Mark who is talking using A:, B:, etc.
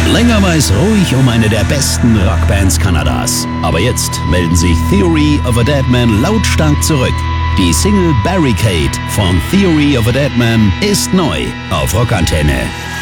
A: Länger war es ruhig um eine der besten Rockbands Kanadas. Aber jetzt melden sich Theory of a Deadman lautstark zurück. Die Single Barricade von Theory of a Deadman ist neu auf Rockantenne.